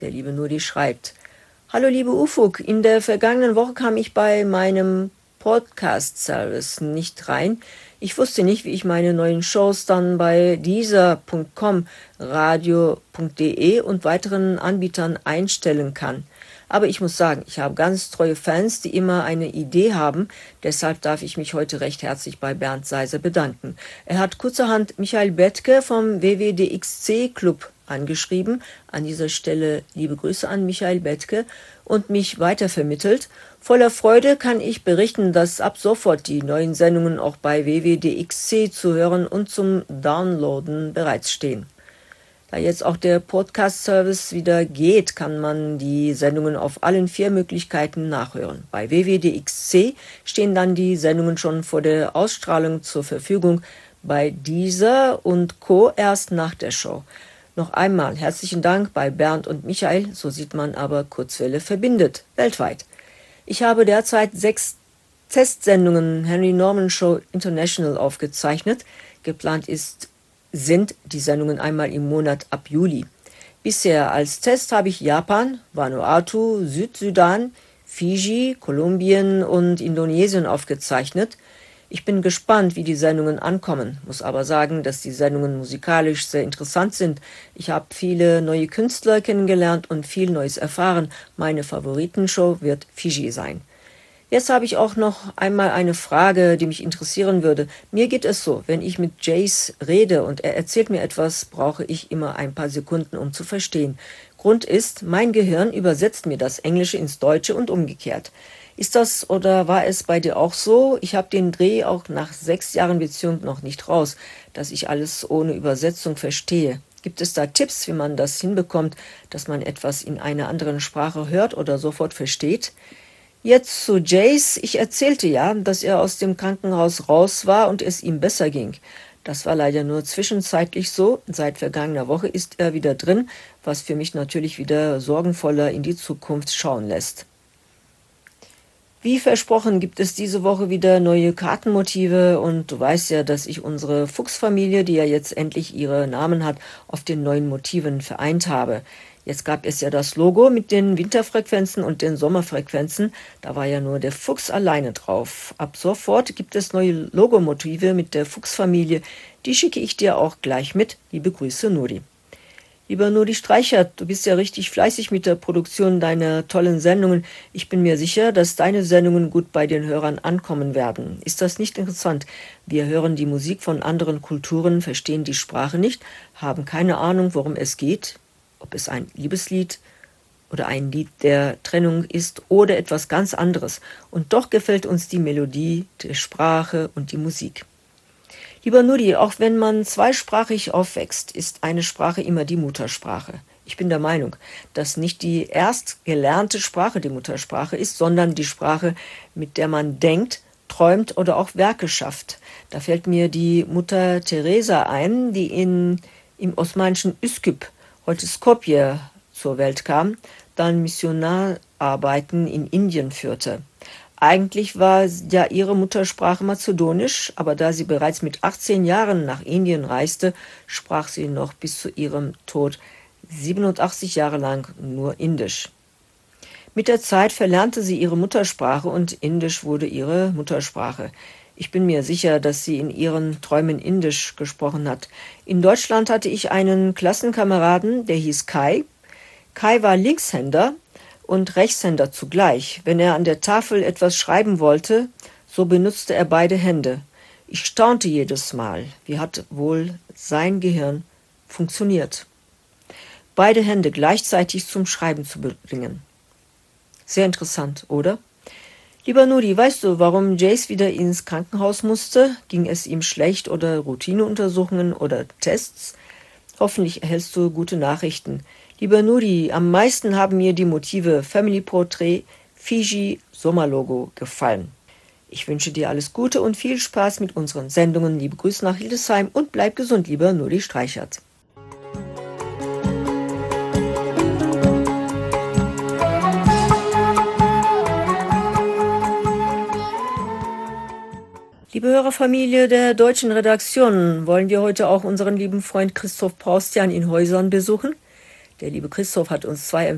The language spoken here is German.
Der liebe Nuri schreibt: Hallo liebe Ufuk, in der vergangenen Woche kam ich bei meinem Podcast-Service nicht rein. Ich wusste nicht, wie ich meine neuen Shows dann bei Deezer.com, radio.de und weiteren Anbietern einstellen kann. Aber ich muss sagen, ich habe ganz treue Fans, die immer eine Idee haben. Deshalb darf ich mich heute recht herzlich bei Bernd Seiser bedanken. Er hat kurzerhand Michael Bethke vom WWDXC Club angeschrieben. An dieser Stelle liebe Grüße an Michael Bethke und mich weitervermittelt. Voller Freude kann ich berichten, dass ab sofort die neuen Sendungen auch bei WWDXC zu hören und zum Downloaden bereitstehen. Da jetzt auch der Podcast-Service wieder geht, kann man die Sendungen auf allen 4 Möglichkeiten nachhören. Bei WWDXC stehen dann die Sendungen schon vor der Ausstrahlung zur Verfügung, bei Deezer und Co. erst nach der Show. Noch einmal herzlichen Dank bei Bernd und Michael, so sieht man aber, Kurzwelle verbindet, weltweit. Ich habe derzeit 6 Testsendungen Henry Norman Show International aufgezeichnet. Geplant sind die Sendungen einmal im Monat ab Juli. Bisher als Test habe ich Japan, Vanuatu, Südsudan, Fiji, Kolumbien und Indonesien aufgezeichnet. Ich bin gespannt, wie die Sendungen ankommen, muss aber sagen, dass die Sendungen musikalisch sehr interessant sind. Ich habe viele neue Künstler kennengelernt und viel Neues erfahren. Meine Favoritenshow wird Fiji sein. Jetzt habe ich auch noch einmal eine Frage, die mich interessieren würde. Mir geht es so, wenn ich mit Jace rede und er erzählt mir etwas, brauche ich immer ein paar Sekunden, um zu verstehen. Grund ist, mein Gehirn übersetzt mir das Englische ins Deutsche und umgekehrt. Ist das oder war es bei dir auch so? Ich habe den Dreh auch nach 6 Jahren Beziehung noch nicht raus, dass ich alles ohne Übersetzung verstehe. Gibt es da Tipps, wie man das hinbekommt, dass man etwas in einer anderen Sprache hört oder sofort versteht? Jetzt zu Jace. Ich erzählte ja, dass er aus dem Krankenhaus raus war und es ihm besser ging. Das war leider nur zwischenzeitlich so. Seit vergangener Woche ist er wieder drin, was für mich natürlich wieder sorgenvoller in die Zukunft schauen lässt. Wie versprochen gibt es diese Woche wieder neue Kartenmotive und du weißt ja, dass ich unsere Fuchsfamilie, die ja jetzt endlich ihre Namen hat, auf den neuen Motiven vereint habe. Jetzt gab es ja das Logo mit den Winterfrequenzen und den Sommerfrequenzen. Da war ja nur der Fuchs alleine drauf. Ab sofort gibt es neue Logomotive mit der Fuchsfamilie. Die schicke ich dir auch gleich mit. Liebe Grüße, Nuri. Lieber Nuri Streichert, du bist ja richtig fleißig mit der Produktion deiner tollen Sendungen. Ich bin mir sicher, dass deine Sendungen gut bei den Hörern ankommen werden. Ist das nicht interessant? Wir hören die Musik von anderen Kulturen, verstehen die Sprache nicht, haben keine Ahnung, worum es geht, ob es ein Liebeslied oder ein Lied der Trennung ist oder etwas ganz anderes. Und doch gefällt uns die Melodie, die Sprache und die Musik. Lieber Nuri, auch wenn man zweisprachig aufwächst, ist eine Sprache immer die Muttersprache. Ich bin der Meinung, dass nicht die erst gelernte Sprache die Muttersprache ist, sondern die Sprache, mit der man denkt, träumt oder auch Werke schafft. Da fällt mir die Mutter Teresa ein, die im osmanischen Üsküp, heute Skopje, zur Welt kam, dann Missionararbeiten in Indien führte. Eigentlich war ja ihre Muttersprache Mazedonisch, aber da sie bereits mit 18 Jahren nach Indien reiste, sprach sie noch bis zu ihrem Tod 87 Jahre lang nur Indisch. Mit der Zeit verlernte sie ihre Muttersprache und Indisch wurde ihre Muttersprache. Ich bin mir sicher, dass sie in ihren Träumen Indisch gesprochen hat. In Deutschland hatte ich einen Klassenkameraden, der hieß Kai. Kai war Linkshänder und Rechtshänder zugleich. Wenn er an der Tafel etwas schreiben wollte, so benutzte er beide Hände. Ich staunte jedes Mal, wie hat wohl sein Gehirn funktioniert, beide Hände gleichzeitig zum Schreiben zu bringen. Sehr interessant, oder? Lieber Nuri, weißt du, warum Jace wieder ins Krankenhaus musste? Ging es ihm schlecht oder Routineuntersuchungen oder Tests? Hoffentlich erhältst du gute Nachrichten. Lieber Nuri, am meisten haben mir die Motive Family Portrait, Fiji, Sommerlogo gefallen. Ich wünsche dir alles Gute und viel Spaß mit unseren Sendungen. Liebe Grüße nach Hildesheim und bleib gesund, lieber Nuri Streichert. Liebe Hörerfamilie der deutschen Redaktion, wollen wir heute auch unseren lieben Freund Christoph Paustian in Häusern besuchen? Der liebe Christoph hat uns 2